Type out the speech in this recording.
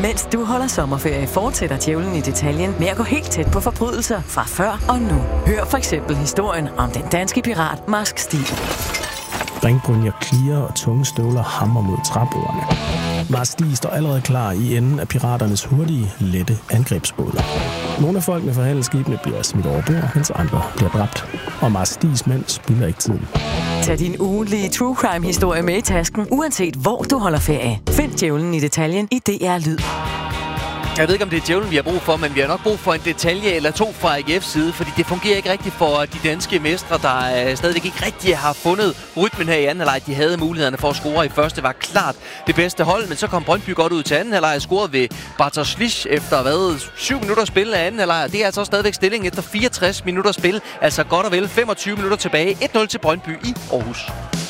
Mens du holder sommerferie, fortsætter Djævlen i detaljen med at gå helt tæt på forbrydelser fra før og nu. Hør for eksempel historien om den danske pirat Marsk Stig. Ringbrynjer klirer og tunge støvler hammer mod træbordene. Marsk Stig står allerede klar i enden af piraternes hurtige, lette angrebsbåde. Nogle af folkene fra handelsskibene bliver smidt over bord, mens andre bliver dræbt. Og Marsk Stigs mænd spilder ikke tiden. Tag din ugentlige true crime-historie med i tasken, uanset hvor du holder ferie. Find Djævlen i detaljen i DR Lyd. Jeg ved ikke, om det er djævlen, vi har brug for, men vi har nok brug for en detalje eller to fra AGF's side, fordi det fungerer ikke rigtigt for de danske mestre, der stadigvæk ikke rigtig har fundet rytmen her i anden halvleg. De havde mulighederne for at score i første, var klart det bedste hold, men så kom Brøndby godt ud til anden halvleg og scorede ved Bartosz efter 7 minutter spil af anden halvleg. Det er altså stadigvæk stilling efter 64 minutter spil, altså godt og vel 25 minutter tilbage. 1-0 til Brøndby i Aarhus.